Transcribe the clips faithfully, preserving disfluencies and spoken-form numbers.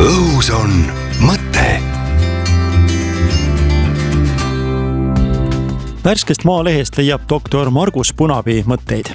õhus on mõte. Värskest Maalehest leiab doktor Margus Punapii mõtteid.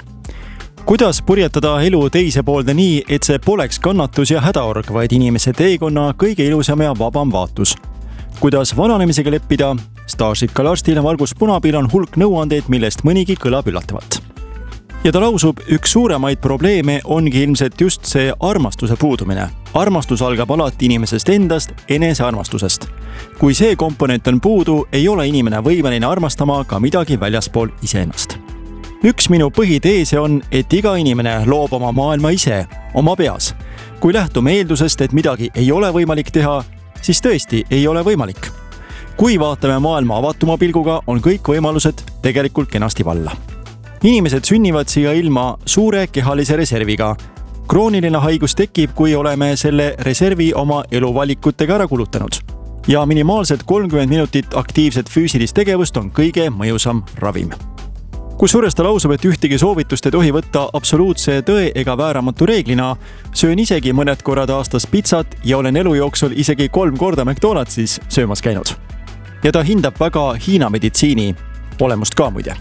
Kuidas purjetada elu teise poolde nii, et see poleks kannatus ja hädaorg, vaid inimese teekonna kõige ilusam ja vabam vaatus? Kuidas vananemisega leppida? Staažikal arstil Margus Punapiil on hulk nõuandeid, millest mõnigi kõlab üllatavalt. Ja ta lausub, üks suuremaid probleeme ongi ilmselt just see armastuse puudumine. Armastus algab alati inimesest endast, enesearmastusest. Kui see komponent on puudu, ei ole inimene võimeline armastama ka midagi väljaspool iseennast. Üks minu põhiteese on, et iga inimene loob oma maailma ise, oma peas. Kui lähtume eeldusest, et midagi ei ole võimalik teha, siis tõesti ei ole võimalik. Kui vaatame maailma avatuma pilguga, on kõik võimalused tegelikult kenasti valla. Inimesed sünnivad siia ilma suure kehalise reserviga. Krooniline haigus tekib, kui oleme selle reservi oma eluvalikutega ära kulutanud. Ja minimaalselt kolmkümmend minutit aktiivset füüsilist tegevust on kõige mõjusam ravim. Kusjuures ta lausub, et ühtegi soovitust ei tohi võtta absoluutse tõe ega vääramatu reeglina, söön isegi mõned korrad aastas pitsat ja olen elu jooksul isegi kolm korda McDonaldsis söömas käinud. Ja ta hindab väga Hiina meditsiini olemust ka muide.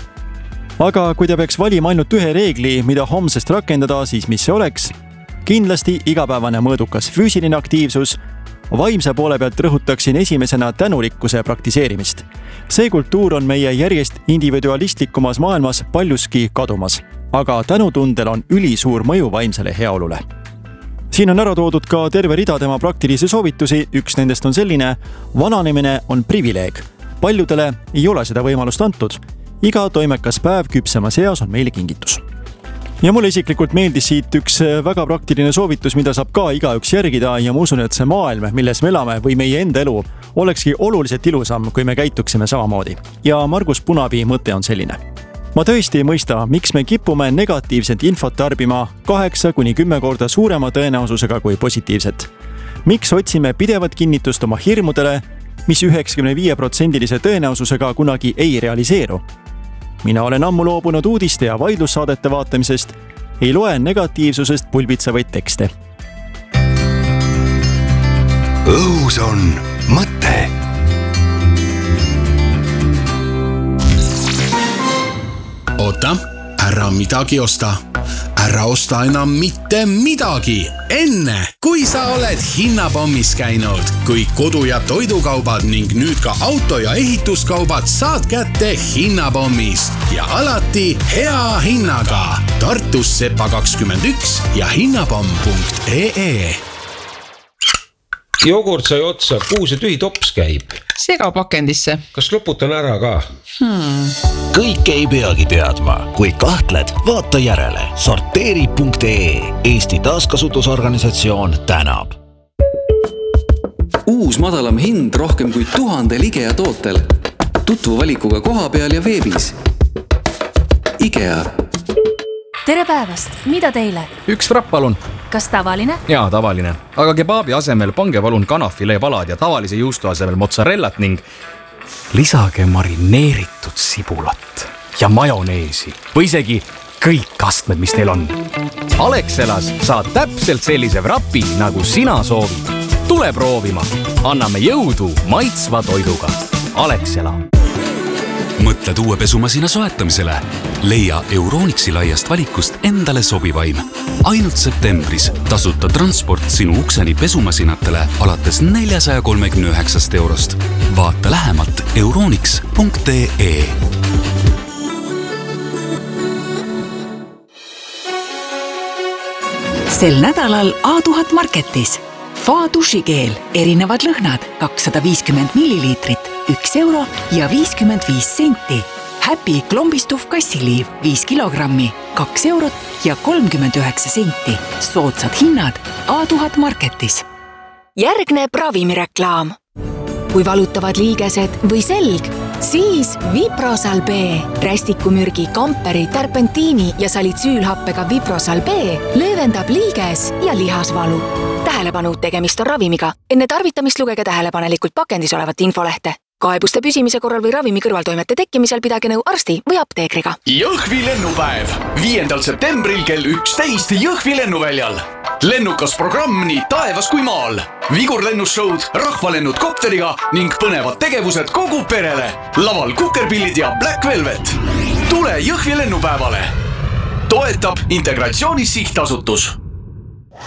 Aga kui ta peaks valima ainult ühe reegli, mida homsest rakendada, siis mis see oleks? Kindlasti igapäevane mõõdukas füüsiline aktiivsus. Vaimse poole pealt rõhutaksin esimesena tänulikkuse praktiseerimist. See kultuur on meie järjest individualistlikumas maailmas paljuski kadumas, aga tänutundel on ülisuur mõju vaimsele heaolule. Siin on ära toodud ka terve rida tema praktilisi soovitusi, üks nendest on selline, vananemine on privileeg. Paljudele ei ole seda võimalust antud. Iga toimekas päev küpsemas eas on meile kingitus. Ja mulle isiklikult meeldis siit üks väga praktiline soovitus, mida saab ka igaüks järgida ja ma usun, et see maailm, milles me elame või meie enda elu, olekski oluliselt ilusam, kui me käituksime samamoodi. Ja Margus Punapii mõte on selline. Ma tõesti ei mõista, miks me kipume negatiivset infot tarbima kaheksa kuni kümme korda suurema tõenäosusega kui positiivset. Miks otsime pidevat kinnitust oma hirmudele, mis üheksakümne viie protsendilise tõenäosusega kunagi ei realiseeru? Mina olen ammu loobunud uudiste ja vaidlussaadete vaatamisest, ei loe negatiivsusest pulbitsevaid tekste. Õhus on mõte. Oota, ära midagi osta. Ära osta enam mitte midagi. Enne, kui sa oled hinnapommis käinud, kui kodu- ja toidukaubad ning nüüd ka auto- ja ehituskaubad saad kätte hinnapommist ja alati hea hinnaga. Tartus Sepa kakskümmend üks ja hinnapomm punkt ee. Jogurt sai otsa, kuhu see tühi tops käib? Sega pakendisse. Kas loputan ära ka? Hmm. Kõike ei peagi teadma. Kui kahtled, vaata järele. Sorteeri punkt ee. Eesti taaskasutusorganisatsioon tänab. Uus madalam hind rohkem kui tuhandel IKEA tootel. Tutvu valikuga koha peal ja veebis. IKEA. Tere päevast, mida teile? Üks frapp palun. Kas tavaline? Jaa, tavaline. Aga kebaabi asemel pange palun kanafilee palad ja tavalise juustu asemel mozzarellat ning lisage marineeritud sibulat ja majoneesi või isegi kõik astmed, mis teil on. Alexelas saad täpselt sellise vrapi, nagu sina soovid. Tule proovima. Anname jõudu maitsva toiduga. Alexela. Mõtled uue pesumasina soetamisele? Leia Euronixi laiast valikust endale sobivaim. Ainult septembris tasuta transport sinu ukseni pesumasinatele alates neljasaja kolmekümne üheksast eurost. Vaata lähemalt euronix punkt ee. Sel nädalal A tuhat Marketis. Fa dušikeel, erinevad lõhnad, kakssada viiskümmend milliliitrit, üks euro ja viiskümmend viis senti. Happy klombistuv kassiliiv, viis kilogrammi, kaks eurot ja kolmkümmend üheksa senti. Soodsad hinnad A tuhat Marketis. Järgneb ravimireklaam. Kui valutavad liigesed või selg, siis Viprosal B. Rästikumürgi, kamperi, terpentiini ja salitsüülhappega Viprosal B löövendab liiges ja lihasvalu. Tähelepanu, tegemist on ravimiga. Enne tarvitamist lugege tähelepanelikult pakendis olevat infolehte. Kaebuste püsimise korral või ravimi kõrvaltoimete tekkimisel pidage nõu arsti või apteekriga. Jõhvi lennupäev. viiendal septembril kell üksteist Jõhvi lennuväljal. Lennukas programm nii taevas kui maal. Vigurlennusshowd, rahvalennud kopteriga ning põnevad tegevused kogu perele. Laval kukerpillid ja Black Velvet. Tule Jõhvi lennupäevale. Toetab Integratsioonis sihtasutus.